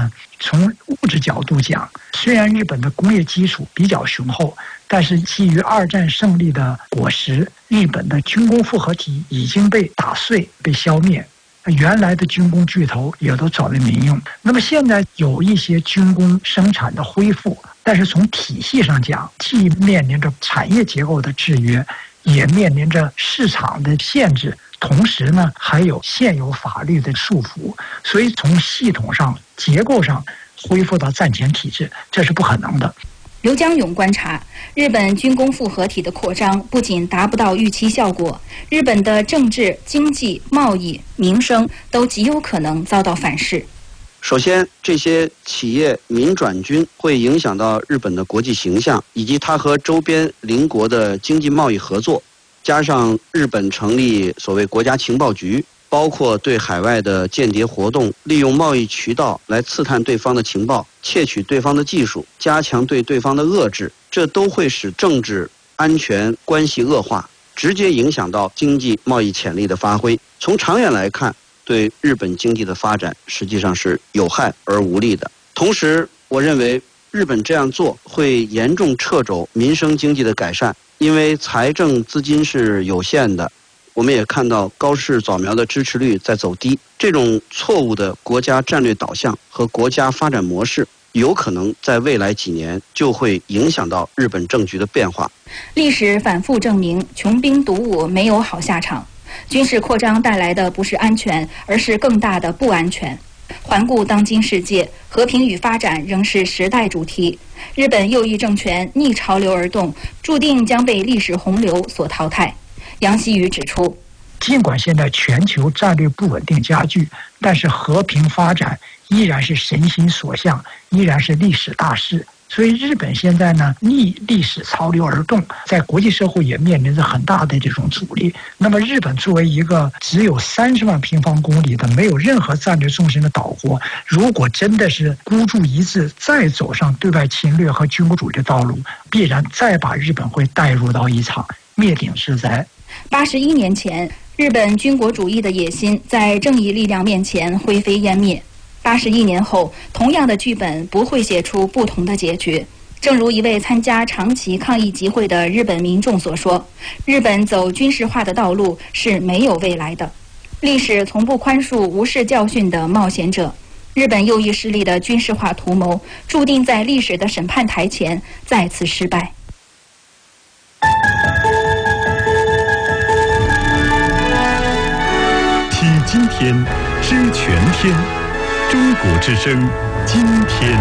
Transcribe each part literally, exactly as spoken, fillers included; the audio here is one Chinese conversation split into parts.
呢，从物质角度讲，虽然日本的工业基础比较雄厚，但是基于二战胜利的果实，日本的军工复合体已经被打碎、被消灭。原来的军工巨头也都转为民用。那么现在有一些军工生产的恢复，但是从体系上讲，既面临着产业结构的制约，也面临着市场的限制，同时呢，还有现有法律的束缚。所以从系统上、结构上恢复到战前体制，这是不可能的。 刘江勇观察，日本军工复合体的扩张不仅达不到预期效果，日本的政治、经济、贸易、民生都极有可能遭到反噬。 首先，这些企业民转军会影响到日本的国际形象，以及它和周边邻国的经济贸易合作，加上日本成立所谓国家情报局，包括对海外的间谍活动，利用贸易渠道来刺探对方的情报，窃取对方的技术，加强对对方的遏制，这都会使政治安全关系恶化，直接影响到经济贸易潜力的发挥。从长远来看，对日本经济的发展实际上是有害而无利的。同时，我认为日本这样做会严重掣肘民生经济的改善，因为财政资金是有限的。我们也看到高市早苗的支持率在走低，这种错误的国家战略导向和国家发展模式，有可能在未来几年就会影响到日本政局的变化。 历史反复证明，穷兵黩武没有好下场。军事扩张带来的不是安全，而是更大的不安全。环顾当今世界，和平与发展仍是时代主题。日本右翼政权逆潮流而动，注定将被历史洪流所淘汰。杨希宇指出， 尽管现在全球战略不稳定加剧，但是和平发展依然是神心所向，依然是历史大势。所以日本现在呢，逆历史潮流而动，在国际社会也面临着很大的这种阻力。那么日本作为一个只有三十万平方公里的没有任何战略重心的岛国，如果真的是孤注一掷，再走上对外侵略和军国主义的道路，必然再把日本会带入到一场灭顶之灾。 八十一年前，日本军国主义的野心在正义力量面前灰飞烟灭。八十一年后，同样的剧本不会写出不同的结局。正如一位参加长崎抗议集会的日本民众所说，日本走军事化的道路是没有未来的。历史从不宽恕无视教训的冒险者。日本右翼势力的军事化图谋，注定在历史的审判台前再次失败。 体今天，知全天。中国之声，今天。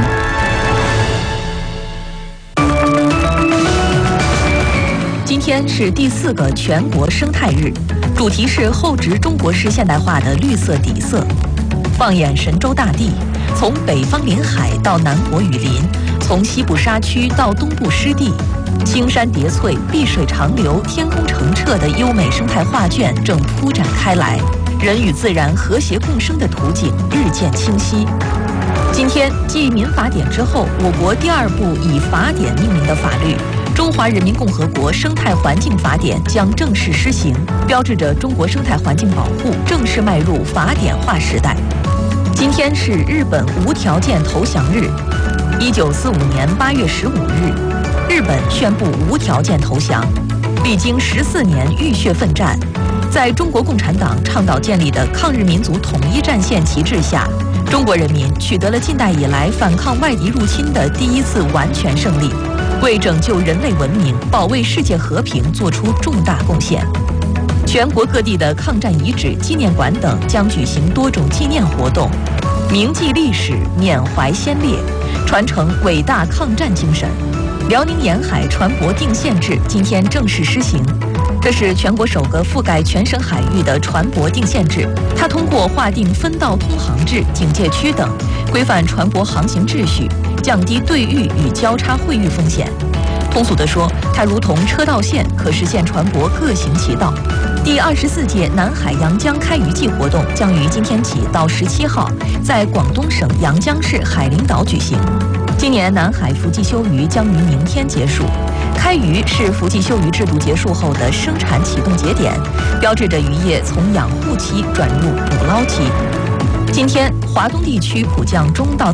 今天是第四个全国生态日，主题是厚植中国式现代化的绿色底色。放眼神州大地，从北方临海到南国雨林，从西部沙区到东部湿地，青山叠翠、碧水长流、天空澄澈的优美生态画卷正铺展开来。人与自然和谐共生的图景日渐清晰。今天，继民法典之后，我国第二部以法典命名的法律《中华人民共和国生态环境法典》将正式施行，标志着中国生态环境保护正式迈入法典化时代。今天是日本无条件投降日。一九四五年八月十五日，日本宣布无条件投降，历经十四年浴血奋战。在中国共产党倡导建立的抗日民族统一战线旗帜下，中国人民取得了近代以来反抗外敌入侵的第一次完全胜利，为拯救人类文明、保卫世界和平做出重大贡献。全国各地的抗战遗址、纪念馆等将举行多种纪念活动，铭记历史，缅怀先烈，传承伟大抗战精神。辽宁沿海船舶定线制今天正式施行。这是全国首个覆盖全省海域的船舶定线制，它通过划定分道通航制、警戒区等，规范船舶航行秩序，降低对遇与交叉会遇风险。通俗地说，它如同车道线，可实现船舶各行其道。第二十四届南海阳江开渔季活动将于今天起到十七号在广东省阳江市海陵岛举行。今年南海伏季休渔将于明天结束。开渔是伏季休渔制度结束后的生产启动节点，标志着渔业从养护期转入捕捞期。今天，华东地区普降中到